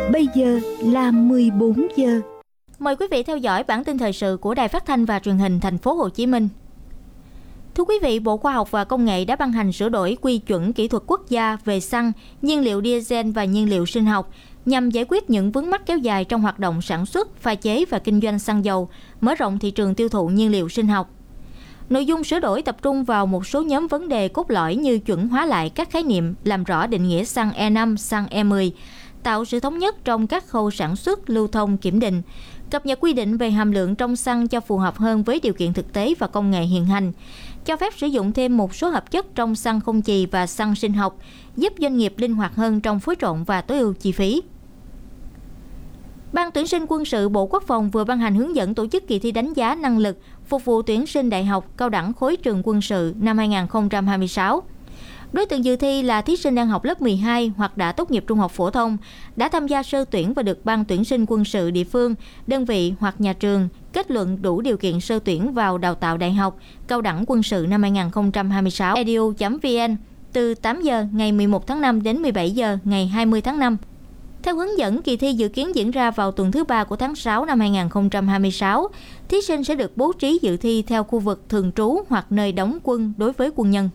Bây giờ là 14 giờ. Mời quý vị theo dõi bản tin thời sự của Đài Phát thanh và Truyền hình Thành phố Hồ Chí Minh. Thưa quý vị, Bộ Khoa học và Công nghệ đã ban hành sửa đổi quy chuẩn kỹ thuật quốc gia về xăng, nhiên liệu diesel và nhiên liệu sinh học nhằm giải quyết những vướng mắc kéo dài trong hoạt động sản xuất, pha chế và kinh doanh xăng dầu, mở rộng thị trường tiêu thụ nhiên liệu sinh học. Nội dung sửa đổi tập trung vào một số nhóm vấn đề cốt lõi như chuẩn hóa lại các khái niệm, làm rõ định nghĩa xăng E5, xăng E10, tạo sự thống nhất trong các khâu sản xuất, lưu thông, kiểm định, cập nhật quy định về hàm lượng trong xăng cho phù hợp hơn với điều kiện thực tế và công nghệ hiện hành, cho phép sử dụng thêm một số hợp chất trong xăng không chì và xăng sinh học, giúp doanh nghiệp linh hoạt hơn trong phối trộn và tối ưu chi phí. Ban tuyển sinh quân sự Bộ Quốc phòng vừa ban hành hướng dẫn tổ chức kỳ thi đánh giá năng lực phục vụ tuyển sinh đại học, cao đẳng khối trường quân sự năm 2026. Đối tượng dự thi là thí sinh đang học lớp 12 hoặc đã tốt nghiệp trung học phổ thông, đã tham gia sơ tuyển và được Ban tuyển sinh quân sự địa phương, đơn vị hoặc nhà trường kết luận đủ điều kiện sơ tuyển vào đào tạo đại học, cao đẳng quân sự năm 2026. edu.vn từ 8 giờ ngày 11 tháng 5 đến 17 giờ ngày 20 tháng 5. Theo hướng dẫn, kỳ thi dự kiến diễn ra vào tuần thứ 3 của tháng 6 năm 2026. Thí sinh sẽ được bố trí dự thi theo khu vực thường trú hoặc nơi đóng quân đối với quân nhân.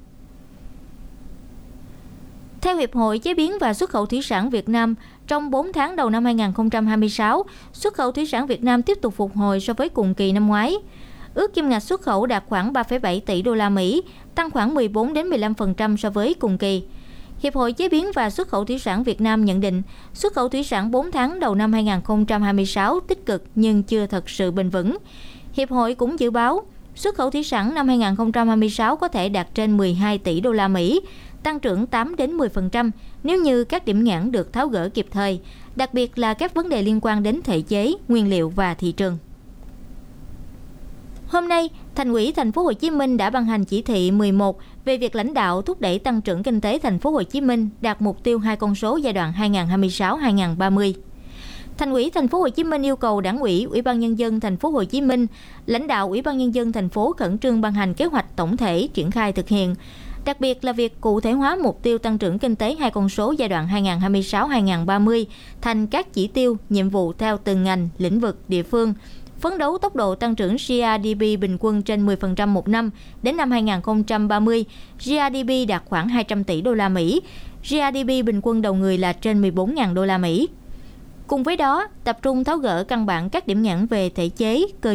Theo Hiệp hội Chế biến và Xuất khẩu Thủy sản Việt Nam, trong 4 tháng đầu năm 2026, xuất khẩu thủy sản Việt Nam tiếp tục phục hồi so với cùng kỳ năm ngoái. Ước kim ngạch xuất khẩu đạt khoảng 3,7 tỷ đô la Mỹ, tăng khoảng 14 đến 15% so với cùng kỳ. Hiệp hội Chế biến và Xuất khẩu Thủy sản Việt Nam nhận định, xuất khẩu thủy sản 4 tháng đầu năm 2026 tích cực nhưng chưa thật sự bền vững. Hiệp hội cũng dự báo, xuất khẩu thủy sản năm 2026 có thể đạt trên 12 tỷ đô la Mỹ, tăng trưởng 8 đến 10% nếu như các điểm nghẽn được tháo gỡ kịp thời, đặc biệt là các vấn đề liên quan đến thể chế, nguyên liệu và thị trường. Hôm nay, Thành ủy Thành phố Hồ Chí Minh đã ban hành chỉ thị 11 về việc lãnh đạo thúc đẩy tăng trưởng kinh tế Thành phố Hồ Chí Minh đạt mục tiêu 2 con số giai đoạn 2026-2030. Thành ủy Thành phố Hồ Chí Minh yêu cầu Đảng ủy, Ủy ban nhân dân Thành phố Hồ Chí Minh, lãnh đạo Ủy ban nhân dân thành phố khẩn trương ban hành kế hoạch tổng thể triển khai thực hiện, đặc biệt là việc cụ thể hóa mục tiêu tăng trưởng kinh tế 2 con số giai đoạn 2026-2030 thành các chỉ tiêu, nhiệm vụ theo từng ngành, lĩnh vực, địa phương, phấn đấu tốc độ tăng trưởng GRDP bình quân trên 10% một năm, đến năm 2030, GRDP đạt khoảng 200 tỷ đô la Mỹ, GRDP bình quân đầu người là trên 14.000 đô la Mỹ. Cùng với đó, tập trung tháo gỡ căn bản các điểm nghẽn về thể chế, cơ